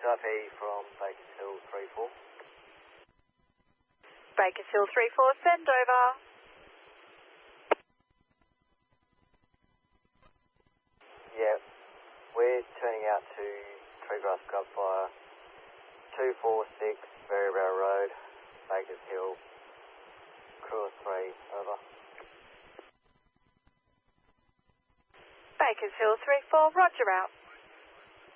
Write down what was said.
HRP from Bakers Hill 34. Bakers Hill 34, send over. Yeah, we're turning out to Treegrass Scrub Fire, 246 Berrybell Road, Bakers Hill, crew of 3, over. Bakers Hill 34, roger out.